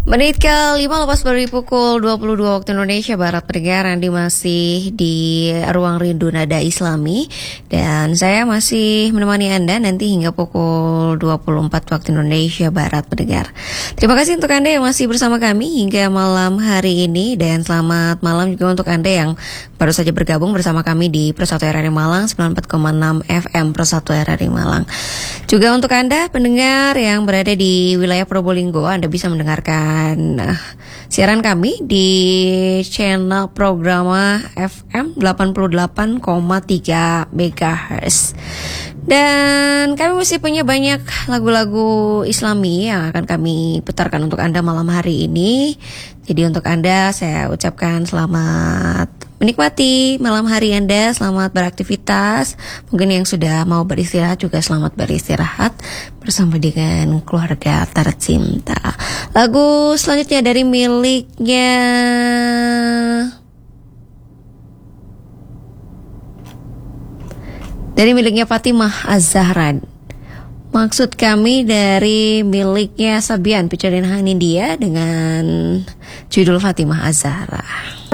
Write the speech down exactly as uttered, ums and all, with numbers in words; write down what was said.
Menit ke lima lepas dari pukul dua puluh dua waktu Indonesia Barat, pendengar Andi masih di Ruang Rindu Nada Islami dan saya masih menemani Anda nanti hingga pukul dua puluh empat waktu Indonesia Barat, pendengar. Terima kasih untuk Anda yang masih bersama kami hingga malam hari ini dan selamat malam juga untuk Anda yang baru saja bergabung bersama kami di Persatu R R I Malang sembilan puluh empat koma enam F M Persatu R R I Malang. Juga untuk Anda pendengar yang berada di wilayah Probolinggo, Anda bisa mendengarkan Nah, siaran kami di channel Programa F M delapan puluh delapan koma tiga megahertz. Dan kami masih punya banyak lagu-lagu Islami yang akan kami putarkan untuk Anda malam hari ini. Jadi untuk Anda saya ucapkan selamat menikmati malam hari Anda, selamat beraktivitas. Mungkin yang sudah mau beristirahat juga selamat beristirahat bersama dengan keluarga tercinta. Lagu selanjutnya dari miliknya Dari miliknya Fatimah Az-Zahra. Maksud kami dari miliknya Sabian featuring Hanindia dengan judul Fatimah Az-Zahra.